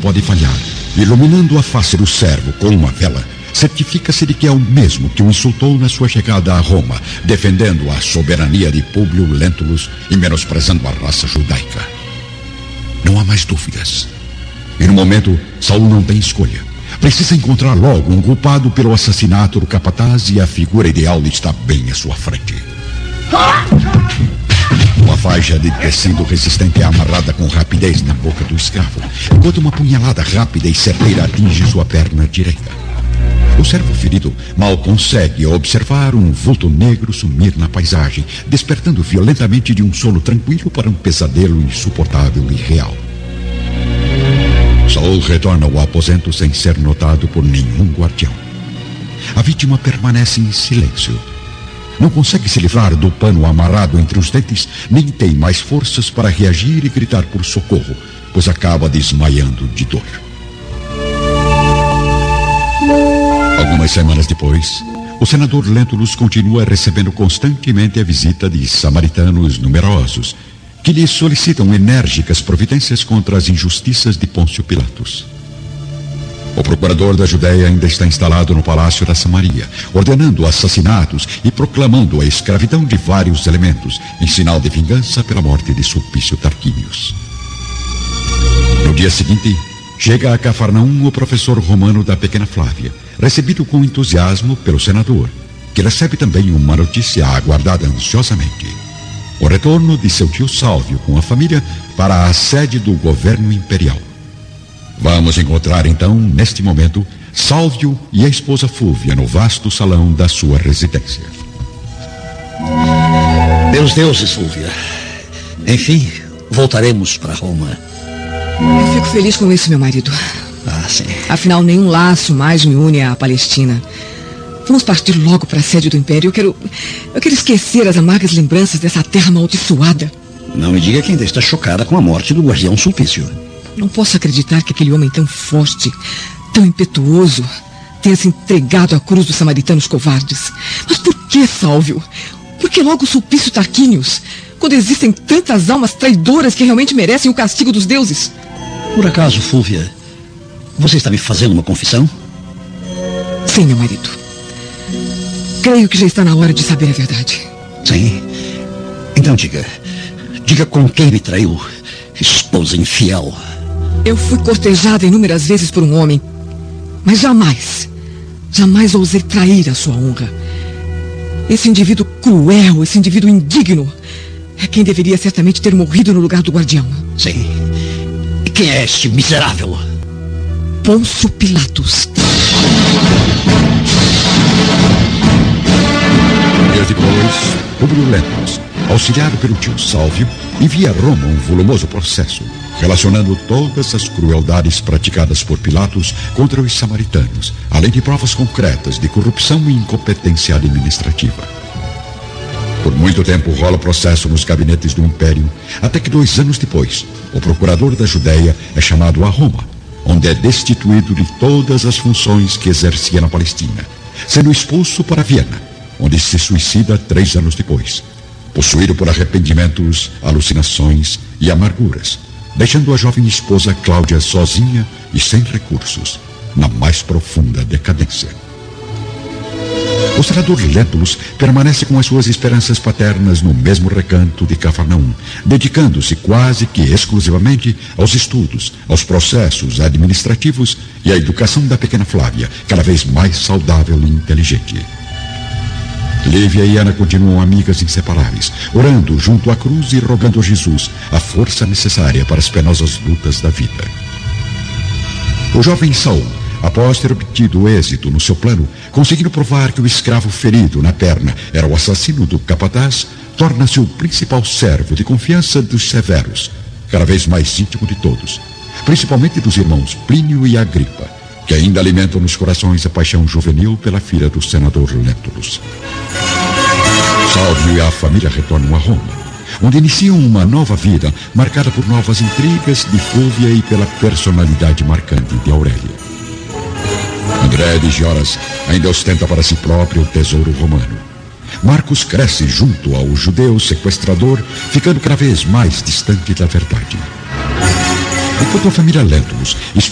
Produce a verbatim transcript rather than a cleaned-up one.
pode falhar. Iluminando a face do servo com uma vela, certifica-se de que é o mesmo que o insultou na sua chegada a Roma, defendendo a soberania de Públio Lentulus e menosprezando a raça judaica. Não há mais dúvidas. E no momento, Saul não tem escolha. Precisa encontrar logo um culpado pelo assassinato do capataz e a figura ideal está bem à sua frente. Uma faixa de tecido resistente é amarrada com rapidez na boca do escravo, enquanto uma punhalada rápida e certeira atinge sua perna direita. O servo ferido mal consegue observar um vulto negro sumir na paisagem, despertando violentamente de um sono tranquilo para um pesadelo insuportável e real. Saul retorna ao aposento sem ser notado por nenhum guardião. A vítima permanece em silêncio. Não consegue se livrar do pano amarrado entre os dentes, nem tem mais forças para reagir e gritar por socorro, pois acaba desmaiando de dor. Algumas semanas depois, o senador Lentulus continua recebendo constantemente a visita de samaritanos numerosos, que lhe solicitam enérgicas providências contra as injustiças de Pôncio Pilatos. O procurador da Judéia ainda está instalado no palácio da Samaria, ordenando assassinatos e proclamando a escravidão de vários elementos, em sinal de vingança pela morte de Sulpício Tarquínios. No dia seguinte, chega a Cafarnaum o professor romano da pequena Flávia, recebido com entusiasmo pelo senador, que recebe também uma notícia aguardada ansiosamente: o retorno de seu tio Sálvio com a família para a sede do governo imperial. Vamos encontrar então, neste momento, Sálvio e a esposa Fúvia no vasto salão da sua residência. Meus deuses, Fúvia. Enfim, voltaremos para Roma. Eu fico feliz com isso, meu marido. Ah, sim. Afinal, nenhum laço mais me une à Palestina. Vamos partir logo para a sede do Império. Eu quero, eu quero esquecer as amargas lembranças dessa terra amaldiçoada. Não me diga que ainda está chocada com a morte do guardião Sulpício. Não posso acreditar que aquele homem tão forte, tão impetuoso, tenha se entregado à cruz dos samaritanos covardes. Mas por que, Sálvio? Por que logo Sulpício Tarquínios, quando existem tantas almas traidoras que realmente merecem o castigo dos deuses? Por acaso, Fúvia, você está me fazendo uma confissão? Sim, meu marido. Creio que já está na hora de saber a verdade. Sim? Então diga. Diga com quem me traiu, esposa infiel. Eu fui cortejada inúmeras vezes por um homem, mas jamais, jamais ousei trair a sua honra. Esse indivíduo cruel, esse indivíduo indigno, é quem deveria certamente ter morrido no lugar do guardião. Sim. E quem é este miserável? Pôncio Pilatos. Dias depois, Públio Lentulus, auxiliado pelo tio Sálvio, envia a Roma um volumoso processo, relacionando todas as crueldades praticadas por Pilatos contra os samaritanos, além de provas concretas de corrupção e incompetência administrativa. Por muito tempo rola o processo nos gabinetes do Império, até que dois anos depois, o procurador da Judéia é chamado a Roma, onde é destituído de todas as funções que exercia na Palestina, sendo expulso para Viena, onde se suicida três anos depois, possuído por arrependimentos, alucinações e amarguras, deixando a jovem esposa Cláudia sozinha e sem recursos, na mais profunda decadência. O senador Lentulus permanece com as suas esperanças paternas no mesmo recanto de Cafarnaum, dedicando-se quase que exclusivamente aos estudos, aos processos administrativos e à educação da pequena Flávia, cada vez mais saudável e inteligente. Lívia e Ana continuam amigas inseparáveis, orando junto à cruz e rogando a Jesus a força necessária para as penosas lutas da vida. O jovem Saul, após ter obtido êxito no seu plano, conseguindo provar que o escravo ferido na perna era o assassino do capataz, torna-se o principal servo de confiança dos severos, cada vez mais íntimo de todos, principalmente dos irmãos Plínio e Agripa, que ainda alimentam nos corações a paixão juvenil pela filha do senador Lentulus. Sálvio e a família retornam a Roma, onde iniciam uma nova vida marcada por novas intrigas de Fúvia e pela personalidade marcante de Aurélia. André de Gioras ainda ostenta para si próprio o tesouro romano. Marcos cresce junto ao judeu sequestrador, ficando cada vez mais distante da verdade. Enquanto a família Lentulus